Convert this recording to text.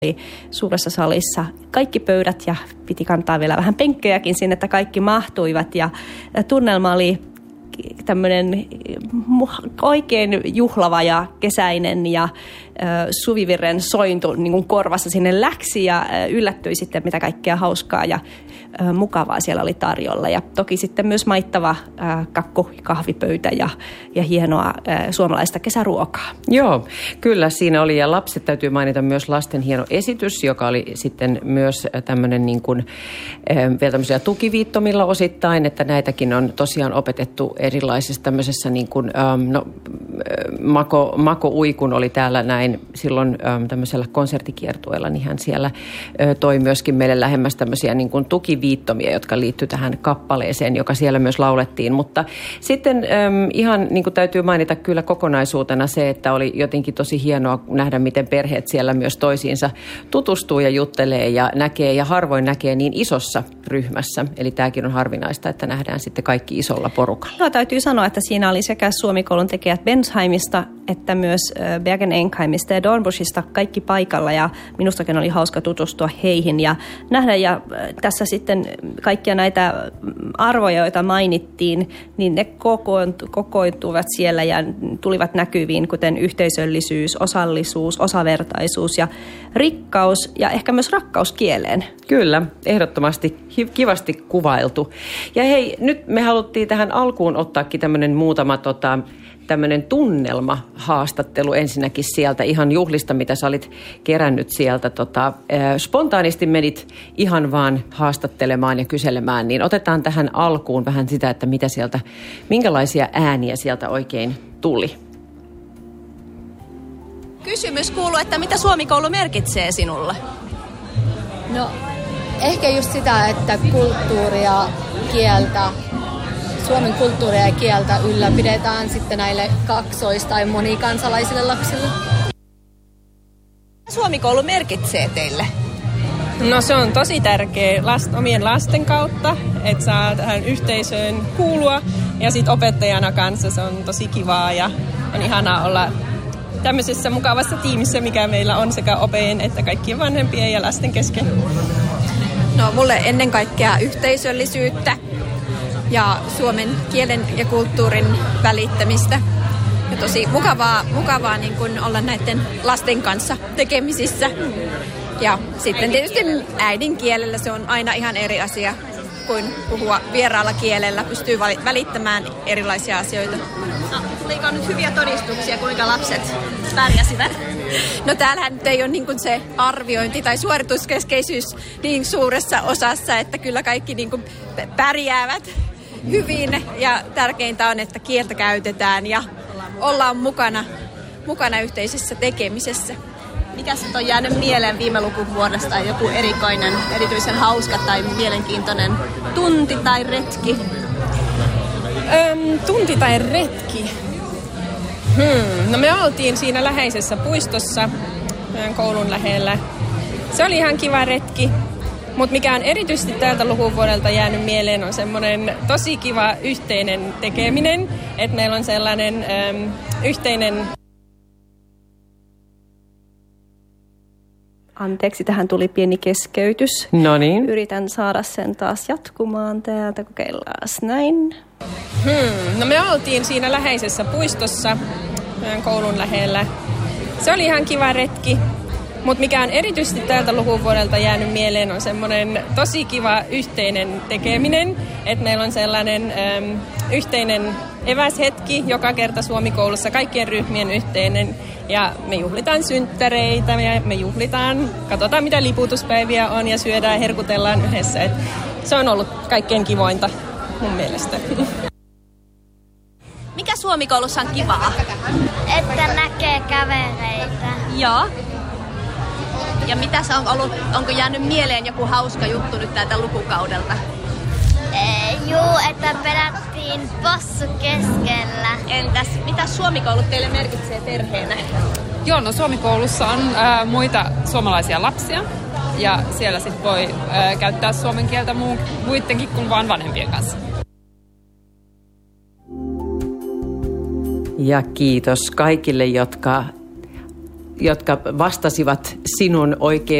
suuressa salissa kaikki pöydät ja piti kantaa vielä vähän penkkejäkin sinne, että kaikki mahtuivat ja tunnelma oli tämmöinen oikein juhlava ja kesäinen ja suvivirren sointu niin kuin korvassa sinne läksi ja yllättyi sitten mitä kaikkea hauskaa ja mukavaa siellä oli tarjolla. Ja toki sitten myös maittava kakku, kahvipöytä ja hienoa suomalaista kesäruokaa. Joo, kyllä siinä oli. Ja lapset täytyy mainita myös lasten hieno esitys, joka oli sitten myös tämmöinen niin kuin, vielä tämmöisiä tukiviittomilla osittain, että näitäkin on tosiaan opetettu erilaisissa tämmöisessä niin kuin, Mako Uikun oli täällä näin silloin tämmöisellä konserttikiertueella, niin hän siellä toi myöskin meille lähemmäs tämmöisiä niin kuin tukiviittomia, jotka liittyy tähän kappaleeseen, joka siellä myös laulettiin. Mutta sitten ihan niin kuin täytyy mainita kyllä kokonaisuutena se, että oli jotenkin tosi hienoa nähdä, miten perheet siellä myös toisiinsa tutustuu ja juttelee ja näkee ja harvoin näkee niin isossa ryhmässä. Eli tämäkin on harvinaista, että nähdään sitten kaikki isolla porukalla. No, täytyy sanoa, että siinä oli sekä Suomi-koulun tekijät Bensheimista että myös Bergen-Enkheimista ja Dornbuschista kaikki paikalla ja minustakin oli hauska tutustua heihin ja nähdä ja tässä sitten kaikkia näitä arvoja, joita mainittiin, niin ne kokoontuvat siellä ja tulivat näkyviin, kuten yhteisöllisyys, osallisuus, osavertaisuus ja rikkaus ja ehkä myös rakkaus kieleen. Kyllä, ehdottomasti kivasti kuvailtu. Ja hei, nyt me haluttiin tähän alkuun ottaakin tämmöinen muutama tämmöinen tunnelmahaastattelu ensinnäkin sieltä ihan juhlista, mitä sä olit kerännyt sieltä. Spontaanisti menit ihan vaan haastattelemaan ja kyselemään, niin otetaan tähän alkuun vähän sitä, että mitä sieltä, minkälaisia ääniä sieltä oikein tuli. Kysymys kuuluu, että mitä Suomi-koulu merkitsee sinulle? No, ehkä just sitä, että kulttuuria, kieltä, Suomen kulttuuria ja kieltä ylläpidetään sitten näille kaksois- tai monikansalaisille lapsille. Suomi-koulu merkitsee teille? No se on tosi tärkeä omien lasten kautta, että saa tähän yhteisöön kuulua. Ja sitten opettajana kanssa se on tosi kivaa ja on ihanaa olla tämmöisessä mukavassa tiimissä, mikä meillä on sekä opeen että kaikkien vanhempien ja lasten kesken. No mulle ennen kaikkea yhteisöllisyyttä ja suomen kielen ja kulttuurin välittämistä. Ja tosi mukavaa niin kuin olla näiden lasten kanssa tekemisissä. Ja sitten tietysti äidinkielellä se on aina ihan eri asia kuin puhua vieraalla kielellä. Pystyy välittämään erilaisia asioita. No, tuliko nyt hyviä todistuksia, kuinka lapset pärjäsivät? No täällähän nyt ei ole niin kuin se arviointi tai suorituskeskeisyys niin suuressa osassa, että kyllä kaikki niin kuin pärjäävät hyvin. Ja tärkeintä on, että kieltä käytetään ja ollaan mukana yhteisessä tekemisessä. Mikä sitten on jäänyt mieleen viime lukuvuodesta? Joku erikoinen, erityisen hauska tai mielenkiintoinen tunti tai retki? Tunti tai retki? No me oltiin siinä läheisessä puistossa meidän koulun lähellä. Se oli ihan kiva retki. Mutta mikä on erityisesti tältä lukuvuodelta jäänyt mieleen on semmoinen tosi kiva yhteinen tekeminen. Että meillä on sellainen yhteinen... Anteeksi, tähän tuli pieni keskeytys. No niin. Yritän saada sen taas jatkumaan täältä. Kokeillaan näin. No me oltiin siinä läheisessä puistossa meidän koulun lähellä. Se oli ihan kiva retki. Mutta mikä on erityisesti tältä lukuvuodelta jäänyt mieleen on semmoinen tosi kiva yhteinen tekeminen. Että meillä on sellainen yhteinen eväshetki joka kerta Suomi-koulussa, kaikkien ryhmien yhteinen. Ja me juhlitaan synttäreitä ja me katsotaan mitä liputuspäiviä on ja syödään ja herkutellaan yhdessä. Et se on ollut kaikkein kivointa mun mielestä. Mikä Suomi-koulussa on kivaa? Että näkee kavereita. Joo. Ja mitä se on ollut, onko jäänyt mieleen joku hauska juttu nyt tältä lukukaudelta? Että pelättiin possu keskellä. Entäs, mitä Suomi-koulut teille merkitsee perheenä? Joo, no Suomi-koulussa on muita suomalaisia lapsia ja siellä sit voi käyttää suomen kieltä muidenkin kuin vaan vanhempien kanssa. Ja kiitos kaikille, jotka jotka vastasivat sinun oikein